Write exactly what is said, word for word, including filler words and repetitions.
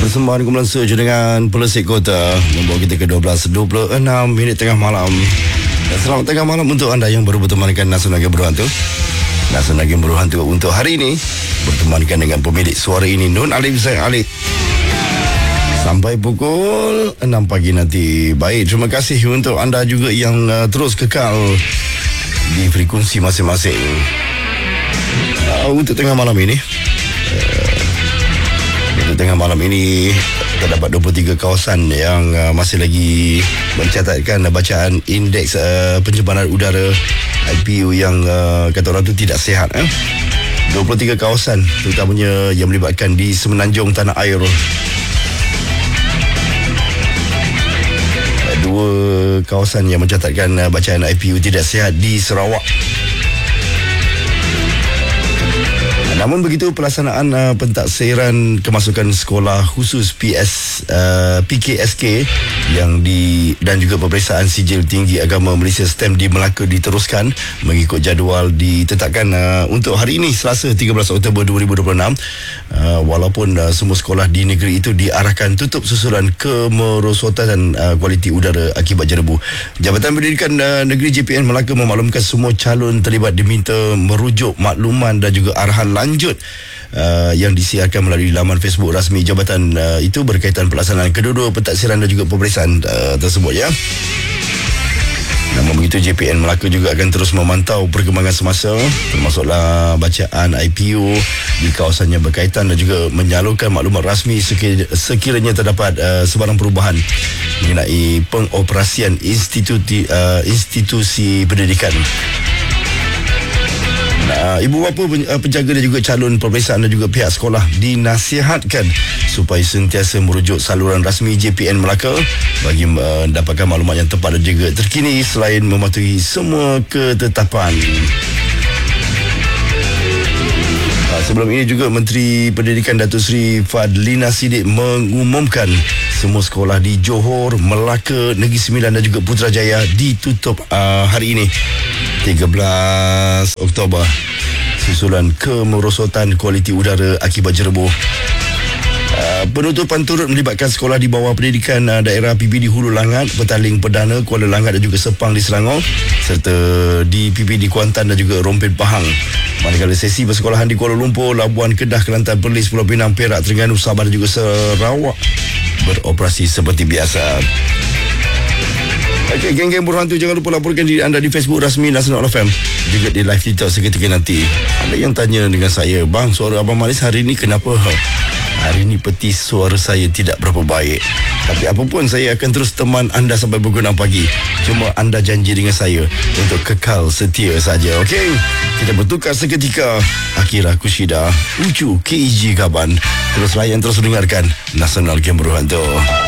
Persembahan kumpulan Search dengan Pelesik Kota membawa kita ke dua belas dua puluh enam minit tengah malam. Dan selamat tengah malam untuk anda yang baru bertemankan Nasional Game Berhantu. Nasional Game Berhantu untuk hari ini bertemankan dengan pemilik suara ini, Nun Alif Zaid Alif, sampai pukul enam pagi nanti. Baik, terima kasih untuk anda juga yang uh, terus kekal di frekuensi masing-masing. Uh, untuk tengah malam ini uh, Untuk tengah malam ini terdapat dua puluh tiga kawasan yang uh, masih lagi mencatatkan uh, bacaan indeks uh, pencemaran udara I P U yang uh, kata orang tu tidak sihat. eh? dua puluh tiga kawasan terutamanya yang melibatkan di Semenanjung Tanah Air. Dua kawasan yang mencatatkan uh, bacaan I P U tidak sihat di Sarawak. Namun begitu, pelaksanaan uh, pentaksiran kemasukan sekolah khusus P S uh, P K S K yang di dan juga peperiksaan sijil tinggi agama Malaysia STEM di Melaka diteruskan mengikut jadual ditetapkan uh, untuk hari ini Selasa tiga belas Oktober dua ribu dua puluh enam. Uh, walaupun uh, semua sekolah di negeri itu diarahkan tutup susulan kemerosotan uh, kualiti udara akibat jerebu. Jabatan Pendidikan uh, Negeri J P N Melaka memaklumkan semua calon terlibat diminta merujuk makluman dan juga arahan lanjut uh, yang disiarkan melalui laman Facebook rasmi jabatan uh, itu berkaitan pelaksanaan kedua-dua pentaksiran dan juga peperiksaan uh, tersebut, ya. Namun begitu, J P N Melaka juga akan terus memantau perkembangan semasa, termasuklah bacaan I P U di kawasan yang berkaitan dan juga menyalurkan maklumat rasmi sekiranya terdapat uh, sebarang perubahan mengenai pengoperasian institusi uh, institusi pendidikan. Nah, ibu bapa, penjaga dan juga calon peperiksaan dan juga pihak sekolah dinasihatkan supaya sentiasa merujuk saluran rasmi J P N Melaka bagi mendapatkan uh, maklumat yang tepat dan juga terkini selain mematuhi semua ketetapan. Uh, sebelum ini juga Menteri Pendidikan Datuk Seri Fadlina Siddiq mengumumkan semua sekolah di Johor, Melaka, Negeri Sembilan dan juga Putrajaya ditutup uh, hari ini tiga belas Oktober susulan kemerosotan kualiti udara akibat jerebu. Uh, penutupan turut melibatkan sekolah di bawah pendidikan uh, daerah P B D Hulu Langat, Petaling Perdana, Kuala Langat dan juga Sepang di Selangor, serta di P B D Kuantan dan juga Rompin Pahang. Manakala sesi persekolahan di Kuala Lumpur, Labuan, Kedah, Kelantan, Perlis, Pulau Pinang, Perak, Terengganu, Sabah dan juga Sarawak beroperasi seperti biasa. Okey, geng-geng berhantu, jangan lupa laporkan diri anda di Facebook rasmi Nasional F M, juga di live TikTok seketika nanti. Ada yang tanya dengan saya, bang, suara Abang Malis hari ini kenapa? Hari ini peti suara saya tidak berapa baik. Tapi apapun, saya akan terus teman anda sampai pukul enam pagi. Cuma anda janji dengan saya untuk kekal setia saja, okey? Kita bertukar seketika. Akira Kushida, Ucu K E G Gaban. Terus layan, terus dengarkan Nasional Game Berhantu.